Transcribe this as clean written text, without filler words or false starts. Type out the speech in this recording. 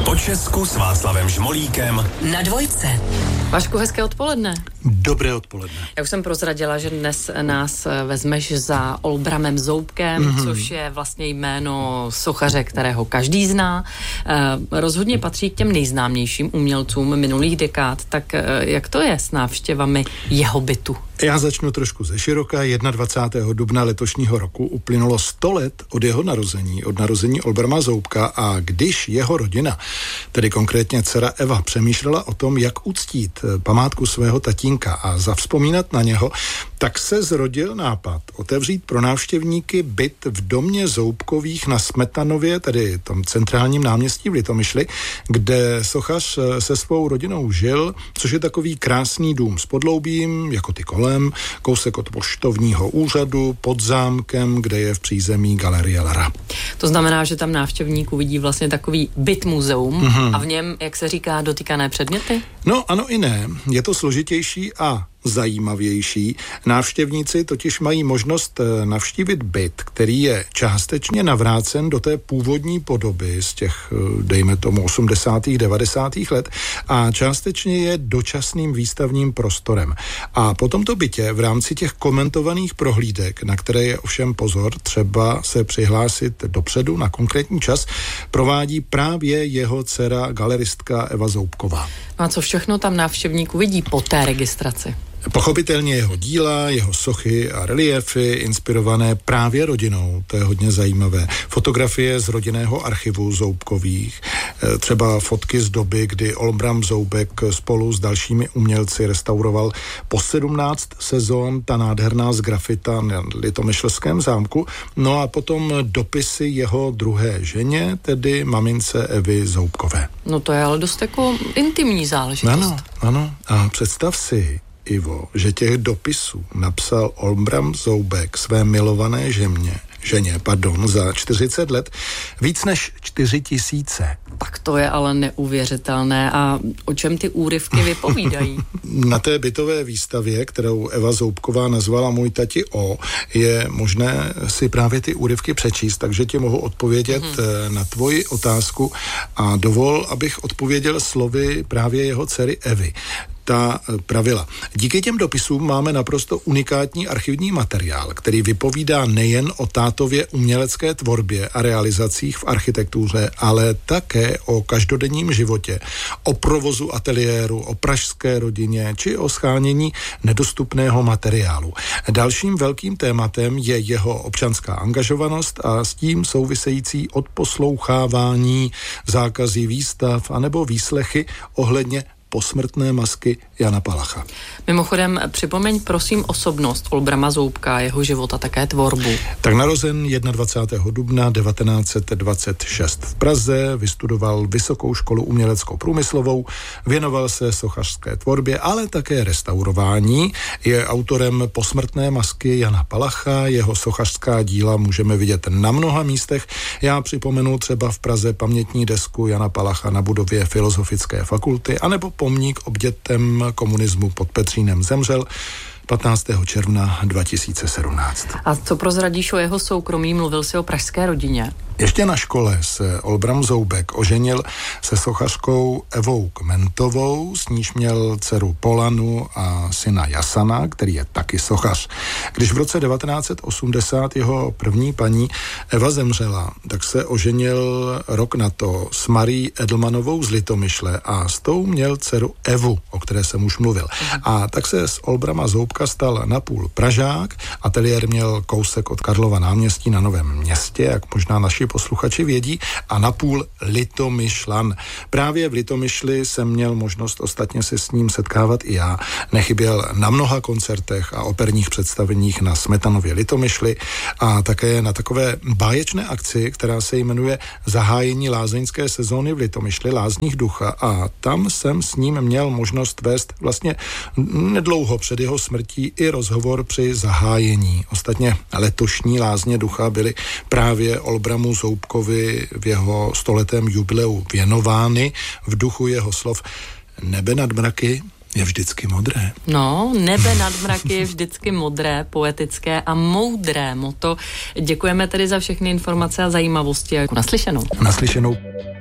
Po Česku s Václavem Žmolíkem na Dvojce. Vašku, hezké odpoledne. Dobré odpoledne. Já už jsem prozradila, že dnes nás vezmeš za Olbramem Zoubkem, což je vlastně jméno sochaře, kterého každý zná. Rozhodně patří k těm nejznámějším umělcům minulých dekád. Tak jak to je s návštěvami jeho bytu? Já začnu trošku ze široka. 21. dubna letošního roku uplynulo 100 let od jeho narození, od narození Olbrama Zoubka, a když jeho rodina, tedy konkrétně dcera Eva, přemýšlela o tom, jak uctít památku svého tatínka a zavzpomínat na něho, tak se zrodil nápad otevřít pro návštěvníky byt v domě Zoubkových na Smetanově, tedy tom centrálním náměstí v Litomyšli, kde sochař se svou rodinou žil, což je takový krásný dům s podloubím, jako ty kolem, kousek od poštovního úřadu, pod zámkem, kde je v přízemí galerie Lara. To znamená, že tam návštěvník uvidí vlastně takový byt muzeum a v něm, jak se říká, dotýkané předměty? No ano i ne, je to složitější a zajímavější. Návštěvníci totiž mají možnost navštívit byt, který je částečně navrácen do té původní podoby z těch, dejme tomu, 80. 90. let a částečně je dočasným výstavním prostorem. A po tomto bytě v rámci těch komentovaných prohlídek, na které je ovšem pozor, třeba se přihlásit dopředu na konkrétní čas, provádí právě jeho dcera galeristka Eva Zoubková. No a co všechno tam návštěvník uvidí po té registraci? Pochopitelně jeho díla, jeho sochy a reliéfy inspirované právě rodinou, to je hodně zajímavé. Fotografie z rodinného archivu Zoubkových, třeba fotky z doby, kdy Olbram Zoubek spolu s dalšími umělci restauroval po 17 sezon ta nádherná sgrafita na Litomyšlském zámku, no a potom dopisy jeho druhé ženě, tedy mamince Evy Zoubkové. No to je ale dost jako intimní záležitost. Ano, a představ si, Ivo, že těch dopisů napsal Olbram Zoubek své milované ženě za 40 let víc než 4000. Tak to je ale neuvěřitelné. A o čem ty úryvky vypovídají? Na té bytové výstavě, kterou Eva Zoubková nazvala Můj tati O, je možné si právě ty úryvky přečíst, takže ti mohu odpovědět na tvoji otázku a dovol, abych odpověděl slovy právě jeho dcery Evy. Ta pravila. Díky těm dopisům máme naprosto unikátní archivní materiál, který vypovídá nejen o tátově umělecké tvorbě a realizacích v architektuře, ale také o každodenním životě, o provozu ateliéru, o pražské rodině či o shánění nedostupného materiálu. Dalším velkým tématem je jeho občanská angažovanost a s tím související odposlouchávání, zákazy výstav anebo výslechy ohledně posmrtné masky Jana Palacha. Mimochodem, připomeň prosím osobnost Olbrama Zoubka, jeho život a také tvorbu. Tak narozen 21. dubna 1926 v Praze, vystudoval Vysokou školu uměleckou průmyslovou, věnoval se sochařské tvorbě, ale také restaurování. Je autorem posmrtné masky Jana Palacha, jeho sochařská díla můžeme vidět na mnoha místech. Já připomenu třeba v Praze pamětní desku Jana Palacha na budově Filozofické fakulty, anebo pomník obětem komunismu pod Petřínem. Zemřel 15. června 2017. A co prozradíš o jeho soukromí? Mluvil jsi o pražské rodině. Ještě na škole se Olbram Zoubek oženil se sochařkou Evou Kmentovou, s níž měl dceru Polanu a syna Jasana, který je taky sochař. Když v roce 1980 jeho první paní Eva zemřela, tak se oženil rok na to s Marí Edelmanovou z Litomyšle a s tou měl dceru Evu, o které jsem už mluvil. A tak se z Olbrama Zoubka stal napůl Pražák, ateliér měl kousek od Karlova náměstí na Novém Městě, jak možná naši posluchači vědí, a napůl Litomyšlan. Právě v Litomyšli jsem měl možnost ostatně se s ním setkávat i já. Nechyběl na mnoha koncertech a operních představeních na Smetanově Litomyšli a také na takové báječné akci, která se jmenuje Zahájení lázeňské sezóny v Litomyšli Lázních ducha, a tam jsem s ním měl možnost vést vlastně nedlouho před jeho smrtí i rozhovor při zahájení. Ostatně letošní Lázně ducha byly právě Olbramu Zoubkovi v jeho 100letém jubileu věnovány v duchu jeho slov: Nebe nad mraky je vždycky modré. No, nebe nad mraky je vždycky modré, poetické a moudré motto. Děkujeme tedy za všechny informace a zajímavosti. Naslyšenou. Naslyšenou.